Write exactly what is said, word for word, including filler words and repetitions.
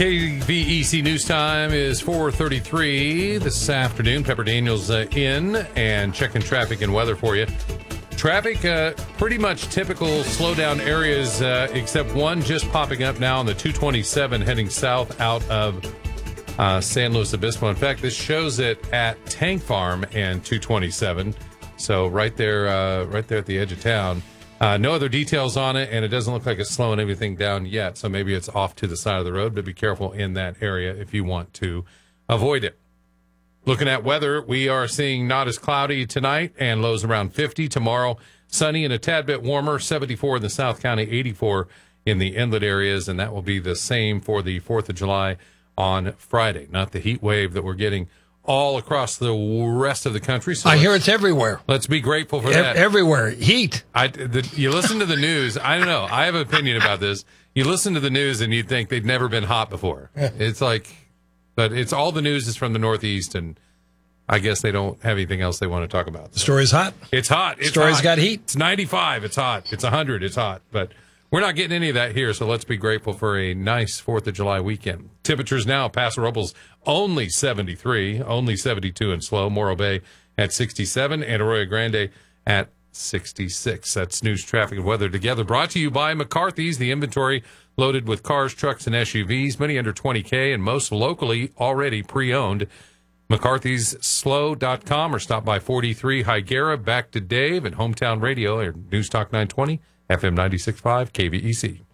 K V E C News Time is four thirty-three this afternoon. Pepper Daniels uh, in and checking traffic and weather for you. Traffic, uh, pretty much typical slowdown areas, uh, except one just popping up now on the two twenty-seven heading south out of uh, San Luis Obispo. In fact, this shows it at Tank Farm and two twenty-seven. So right there, uh, right there at the edge of town. Uh, no other details on it, and it doesn't look like it's slowing anything down yet. So maybe it's off to the side of the road, but be careful in that area if you want to avoid it. Looking at weather, we are seeing not as cloudy tonight and lows around fifty. Tomorrow, sunny and a tad bit warmer, seventy-four in the South County, eighty-four in the inlet areas, and that will be the same for the fourth of July on Friday. Not the heat wave that we're getting all across the rest of the country. So I hear it's everywhere. Let's be grateful for e- that. Everywhere. Heat. I, the, you listen to the news. I don't know. I have an opinion about this. You listen to the news and you'd think they'd never been hot before. It's like, but it's all the news is from the Northeast, and I guess they don't have anything else they want to talk about. The story's hot. It's hot. It's Story's hot. got heat. It's ninety-five. It's hot. It's one hundred. It's hot. But we're not getting any of that here, so let's be grateful for a nice fourth of July weekend. Temperatures now, Paso Robles only seventy-three, only seventy-two in Slow, Morro Bay at sixty-seven, and Arroyo Grande at sixty-six. That's news, traffic, and weather together. Brought to you by McCarthy's, the inventory loaded with cars, trucks, and S U Vs, many under twenty K, and most locally already pre-owned. McCarthy's Slow dot com or stop by forty-three Higuera. Back to Dave at Hometown Radio, or News Talk nine twenty, F M ninety-six point five, K V E C.